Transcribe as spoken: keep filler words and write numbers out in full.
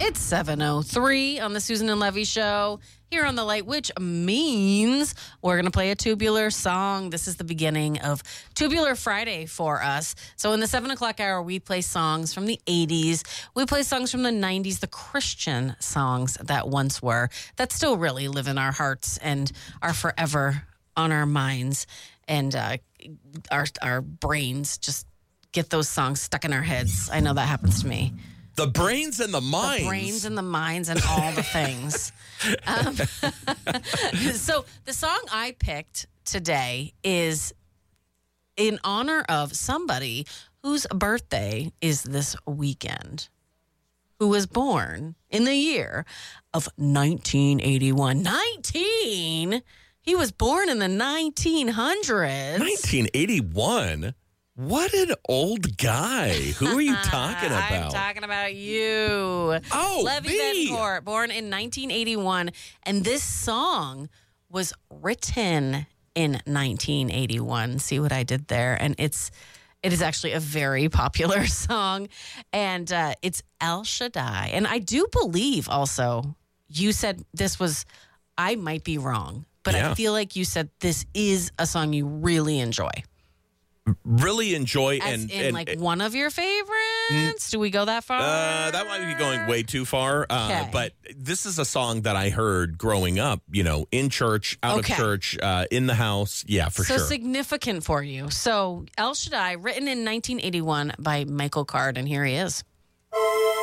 It's seven oh three on the Susan and Levy Show here on The Light, which means we're going to play a tubular song. This is the beginning of Tubular Friday for us. So in the seven o'clock hour, we play songs from the eighties. We play songs from the nineties, the Christian songs that once were, that still really live in our hearts and are forever on our minds. And uh, our, our brains just get those songs stuck in our heads. I know that happens to me. The brains and the minds. The brains and the minds and all the things. Um, so the song I picked today is in honor of somebody whose birthday is this weekend, who was born in the year of nineteen eighty-one. nineteen? He was born in the nineteen hundreds. nineteen eighty-one? What an old guy. Who are you talking about? I'm talking about you. Oh, Levy me. Betancourt, born in nineteen eighty-one. And this song was written in nineteen eighty-one. See what I did there? And it's it is actually a very popular song. And uh, it's El Shaddai. And I do believe also you said this was, I might be wrong, but Yeah. I feel like you said this is a song you really enjoy. Really enjoy As and, in, and like, one of your favorites? Do we go that far? Uh, that might be going way too far. Uh, Okay. But this is a song that I heard growing up, you know, in church, out Okay. of church, uh, in the house. Yeah, for so sure. significant for you. So El Shaddai, written in nineteen eighty-one by Michael Card, and here he is.